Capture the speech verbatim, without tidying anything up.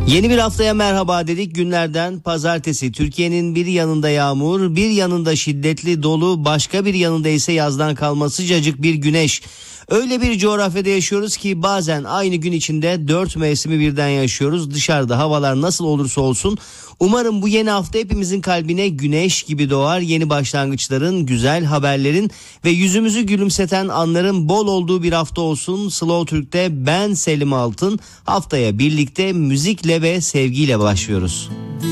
Yeni bir haftaya merhaba dedik. Günlerden pazartesi. Türkiye'nin bir yanında yağmur, bir yanında şiddetli dolu, başka bir yanında ise yazdan kalma sıcacık bir güneş. Öyle bir coğrafyada yaşıyoruz ki bazen aynı gün içinde dört mevsimi birden yaşıyoruz. Dışarıda havalar nasıl olursa olsun umarım bu yeni hafta hepimizin kalbine güneş gibi doğar. Yeni başlangıçların, güzel haberlerin ve yüzümüzü gülümseten anların bol olduğu bir hafta olsun. Slow Türk'te ben Selim Altın. Haftaya birlikte müzikle ve sevgiyle başlıyoruz.